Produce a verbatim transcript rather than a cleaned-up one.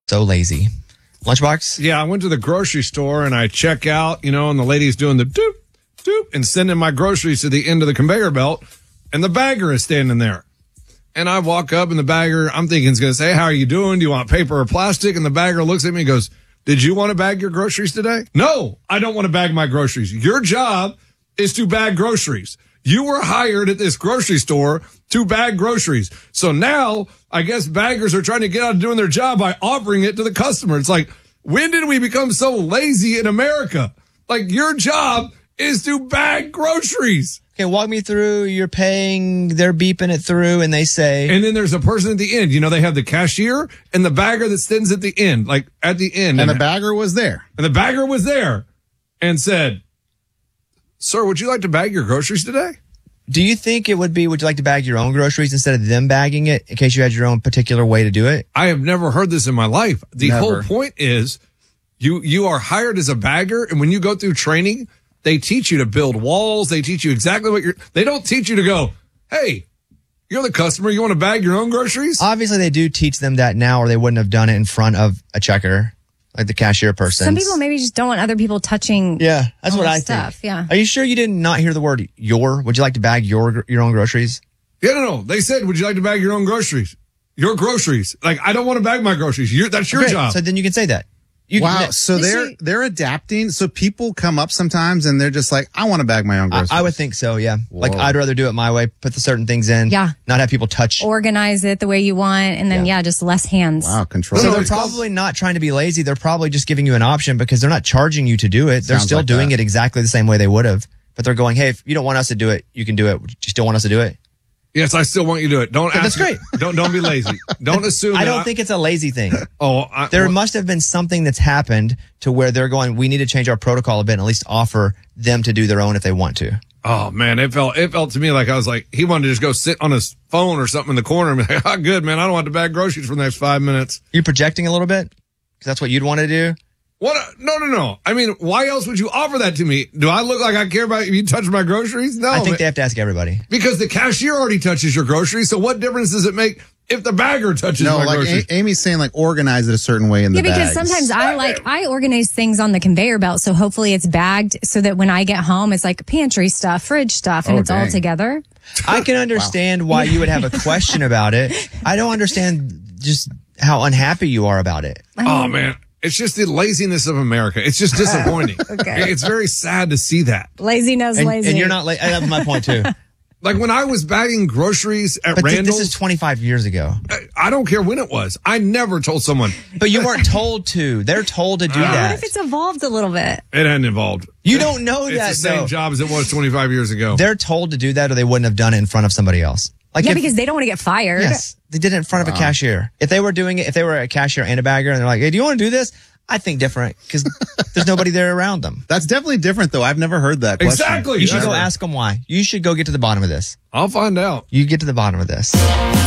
So lazy. Lunchbox? Yeah, I went to the grocery store and I check out, you know, and the lady's doing the doop, doop, and sending my groceries to the end of the conveyor belt, and the bagger is standing there. And I walk up, and the bagger, I'm thinking, is going to say, how are you doing? Do you want paper or plastic? And the bagger looks at me and goes, did you want to bag your groceries today? No, I don't want to bag my groceries. Your job is to bag groceries. You were hired at this grocery store to bag groceries. So now I guess baggers are trying to get out of doing their job by offering it to the customer. It's like, when did we become so lazy in America? Like, your job is to bag groceries. Okay, walk me through. You're paying, they're beeping it through, and they say. And then there's a person at the end. You know, they have the cashier and the bagger that stands at the end, like at the end. And, and the bagger was there. And the bagger was there and said, sir, would you like to bag your groceries today? Do you think it would be, would you like to bag your own groceries instead of them bagging it in case you had your own particular way to do it? I have never heard this in my life. The Never. whole point is you, you are hired as a bagger, and when you go through training, they teach you to build walls. They teach you exactly what you're, they don't teach you to go, hey, you're the customer. You want to bag your own groceries? Obviously, they do teach them that now, or they wouldn't have done it in front of a checker, like the cashier person. Some people maybe just don't want other people touching. Yeah, that's all what their I stuff. think. Yeah. Are you sure you did not hear the word your? Would you like to bag your your own groceries? Yeah, no, no. They said, would you like to bag your own groceries? Your groceries. Like, I don't want to bag my groceries. You're, that's your Okay, job. So then you can say that. You Wow. can, So they're they're adapting. So people come up sometimes and they're just like, I want to bag my own I, groceries. I would think so, yeah. Like, Whoa. I'd rather do it my way, put the certain things in, Yeah. not have people touch. Organize it the way you want, and then, Yeah. yeah, just less hands. Wow, control. So No, no, they're it's called- probably not trying to be lazy. They're probably just giving you an option because they're not charging you to do it. They're Sounds still like doing that. it exactly the same way they would have. But they're going, hey, if you don't want us to do it, you can do it. Do you still want us to do it? Yes, I still want you to do it. Don't Yeah, ask. that's great. Don't, don't be lazy. Don't assume I that don't think it's a lazy thing. Oh, I, There well, must have been something that's happened to where they're going, we need to change our protocol a bit and at least offer them to do their own if they want to. oh man, it felt, it felt to me like I was like, he wanted to just go sit on his phone or something in the corner and be like, oh, good, man. I don't want to bag groceries for the next five minutes. You're projecting a little bit? Because that's what you'd want to do? What? No, no, no. I mean, why else would you offer that to me? Do I look like I care about if you touch my groceries? No. I think man. they have to ask everybody. Because the cashier already touches your groceries. So what difference does it make if the bagger touches No, my like groceries? A- Amy's saying, like organize it a certain way in the Yeah, because bags. sometimes I like, I organize things on the conveyor belt, so hopefully it's bagged so that when I get home, it's like pantry stuff, fridge stuff, and Oh, it's all dang. together. I can understand why you would have a question about it. I don't understand just how unhappy you are about it. Oh man. It's just the laziness of America. It's just disappointing. Okay. It's very sad to see that. Lazy knows And, lazy. and you're not late. That was my point too. Like when I was bagging groceries at But th- Randall's, this is twenty-five years ago. I- I don't care when it was. I never told someone But you weren't told to. They're told to do What that. if it's evolved a little bit? it hadn't involved. You don't know It's that the same though. job as it was twenty-five years ago. They're told to do that or they wouldn't have done it in front of somebody else. Like Yeah, if- because they don't want to get fired. yes, they did it in front of a cashier. If they were doing it, if they were a cashier and a bagger and they're like, hey, do you want to do this? I think different because there's nobody there around them. That's definitely different, though. I've never heard that question. Exactly. You should go Never. ask them why. You should go get to the bottom of this. I'll find out. You get to the bottom of this.